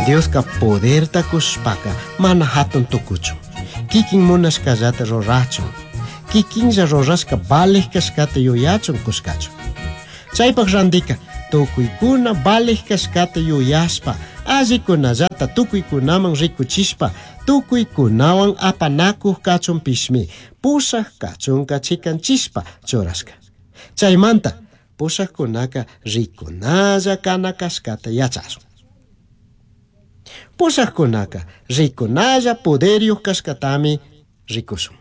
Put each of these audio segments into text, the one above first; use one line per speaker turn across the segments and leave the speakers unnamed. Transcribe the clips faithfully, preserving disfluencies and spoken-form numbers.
Dioska poder takushpaka mana hatun tukuchun. Kikin munashkallata rurachun. Kikinlla rurashka balik kashkata yuyachun kushkachun. Chaypak randika tukuykuna balik kashkata yuyashpa allikunallata tukuykunaman rikuchishpa tukuykunawan apanakuq kachun pishmi pushaq kachunka chikanchishpa churashka. Chaymanta pushaqkunaka rikunalla kana kashkata yachashun. Pushaqkunaka rikunalla poderyuq kashkatami rikushun.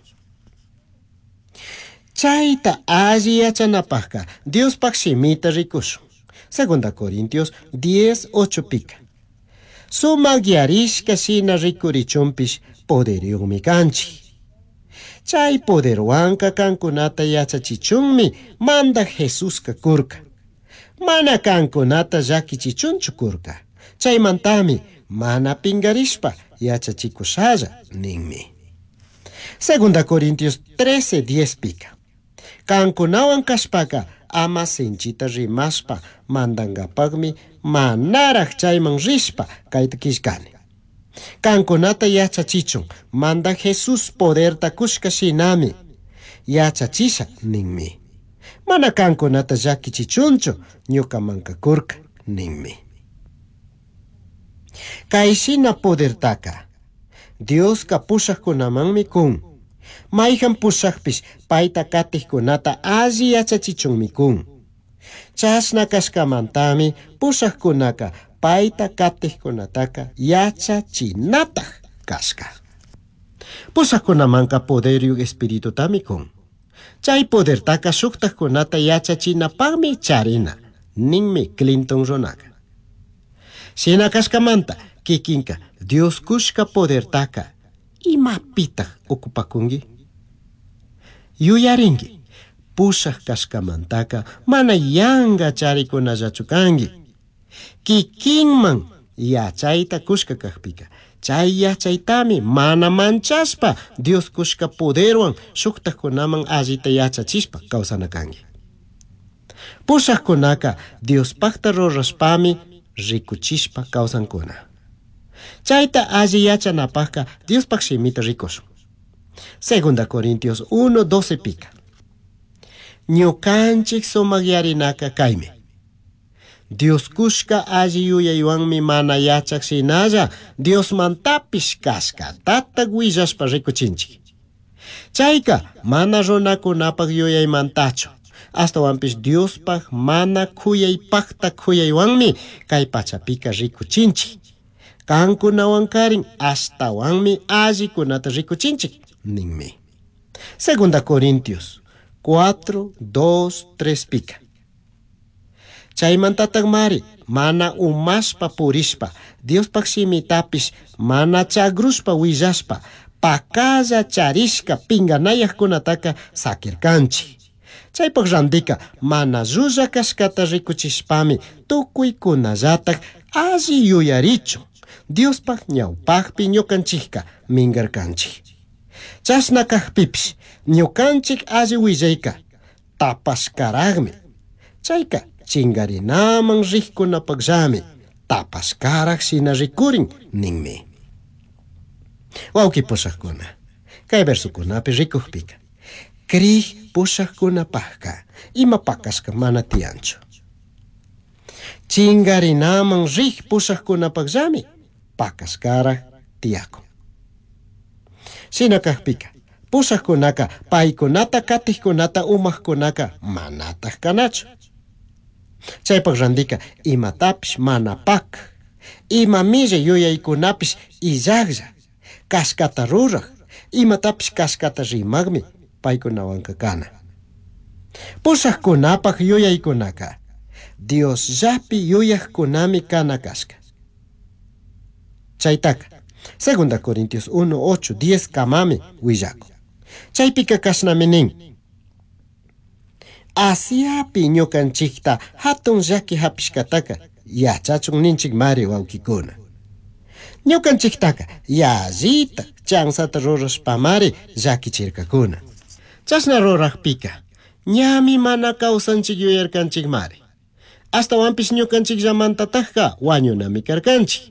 Chayta alli yachanapaqqa Diospak shimita rikushun. Segunda Corintios diez ocho pika. Sumaq yarishka shina rikurichunpish poderyuqmi kanchik. Chay poderwanka kankunata yachachichunmi manda Jesuska kurka. Mana kankunata llakichichunchu kurka. Chaymantami mana pingarishpa yachachikushalla ninmi. Segunda Corintios trece diez pika. Kankunawan kashpaka ama sinchita rimashpa mandangapagmi manaraq chayman rishpa kayta kishkani. Kankunata yachachichun manda Jesus poderta kushka shinami yachachisha ninmi. Mana kankunata llakichichunchu ñukamanka kurka ninmi. Kayshina podertaka Dioska pushaqkunamanmi kun. Mayhan pushaqpish payta katiqkunata alli yachachichunmi kun. Chashna kashkamantami pushaqkunaka payta katiqkunataka yachachinataq kashka. Pushaqkunamanka poderyuq espiritutami kun. Chay podertaka shuktaqkunata yachachinapaqmi charina ninmi Clinton runaka. Shina kashkamanta kikinka Dios kushka podertaka imapitaq okupakungi. Yuyaringi pushaq kashkamantaka mana yanga charikunallachu kangi. Kikinman yachayta kushka kaqpika chay yachaytami mana manchaspa Dios kushka poderwan shuktaqkunaman allita yachachispa kawsana kangi. Pushaqkunaka Diospaqta rurashpami rikuchishpa kawsankuna. Chayta alli yachanapaqqa Diospak shimita rikushun. Segunda Corintios uno doce pika. Ñukanchik sumaq yarinaka kaymi. Dios kushka alli yuyaywanmi mana yachaq shinalla Diosmantapish kashkatata willashpa rikuchinchik. Chayka mana runakunapaq yuyaymantachu. Astawanpish Diospak mana kuyaypaqta kuyaywanmi kay pachapika rikuchinchik. Kankunawankarin astawanmi allikunata rikuchinchik ninmi. Segunda Corintios cuatro dos tres pika. Chaymantataq mari mana umashpa purishpa Diospak shimitapish mana chagrushpa willashpa pakalla charishka pinganayaqkunataka sakirkanchik. Chaypak randika mana llulla kashkata rikuchishpami tukuykunallataq alli yuyarichu Diospak ñawpaqpi ñukanchikka mingarkanchik. Chashna kaqpipish ñukanchik alli willayka tapashkaraqmi. Chayka chingarinaman riqkunapaqllami tapashkaraq shina rikurin ninmi. Wawki pushaqkuna kay versukunapi rikuqpika kriq pushaqkunapaqqa ima pakashqa mana tiyanchu. Chingarinaman riq pushaqkunapaqllami pakashkaraq tiyakun. Shina kaqpika pushaqkunaka paykunata katiqkunata umaqkunaka manataq kanachu. Chaypak randika imatapish mana pak, imamilla yuyaykunapish illaqlla, kashkata ruraq, imatapish kashkata rimaqmi paykunawanka kana. Pushaqkunapaq yuyaykunaka Dios llapi yuyaqkunami kana kashka. Chaytaka Segunda Corintios uno ocho diez kamami willaku. Chaypika kashnami nin. Asiapi ñukanchikta hatun llaki hapishkataka yachachun ninchik mari wawkikuna. Ñukanchiktaka yallita chansata rurashpa mari llakichirkakuna. Chashna ruraqpika ñami mana kawsanchik yuyarkanchik mari. Hasta wampish ñukanchik llamantataqqa wañunami karkanchik.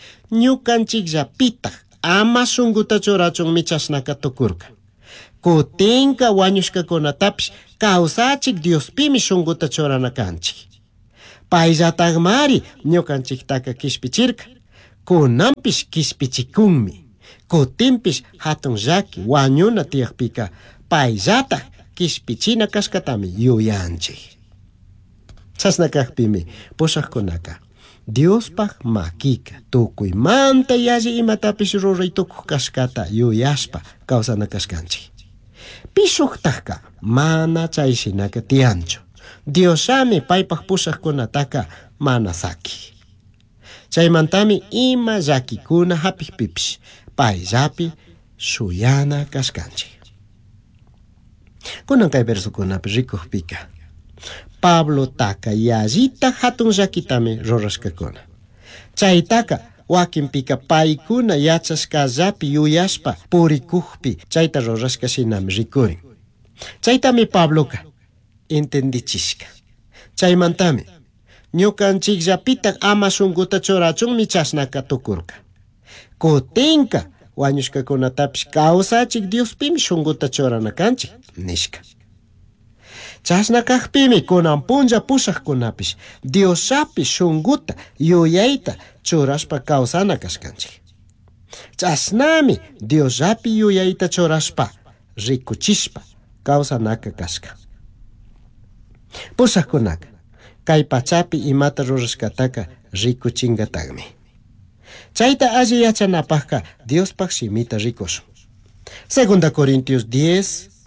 ñukanchikllapitaq ama shunguta churachun michashnaka tukurka. Kutinka wañushkakunatapish kawsachik Diospimi shunguta churana kanchik. Payllataqmari ñukanchiktaka kishpichirka. Kunanpish kishpichikunmi. Kutinpish hatun llaki wañuna tiyakpika payllataq kishpichina kashkatami yuyanchik. Chasnakakpimi pushaqkunaka Diospaq makika tukuy manta yalli imatapish ruraytukuq kashkata yuyashpa kawsana kashkanchik. Pishuqtaqqa mana chayshinaka tiyanchu. Diosami paypaq pushaqkunataka mana saki. Chaymantami ima llakikuna hapikpipish payllapi shuyana kashkanchik. Kunan kay versukunapi rikuqpika Pablo taka yallita hatun llakitami rurashkakuna. Chaytaka wakinpika paykuna yachashkallapi yuyashpa purikuqpi chayta rurashka shinami rikurin. Chaytami Pabloka entendichishka. Chaymantami ñukanchikllapitak ama shunguta churachun michashnaka tukurka. Kutinka wañushkakunatapish kawsachik Diospimi shunguta churana kanchik nishka. Chasnakaqpimi kunan punlla pushaqkunapish Diosapi shunguta yuyayta churashpa kawsana kashkanchik. Chasnami Diosapi yuyayta churashpa rikuchishpa kawsanaka kashka. Pushaqkunaka kay pachapi imata rurashkataka rikuchingatagmi. Chayta alli yachanapaqqa Diospaq shimita rikushun. Segunda Corintios diez,